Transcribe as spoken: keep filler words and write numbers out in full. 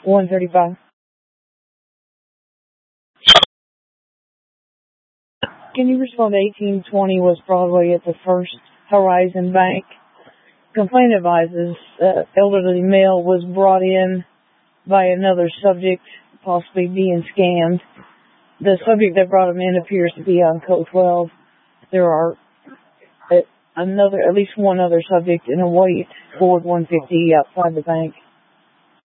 one thirty-five. Can you respond to eighteen twenty West Broadway at the First Horizon Bank? Complaint advises uh, elderly male was brought in by another subject, possibly being scammed. The subject that brought him in appears to be on code twelve. There are uh, another, at least one other subject in a white Ford one fifty outside the bank.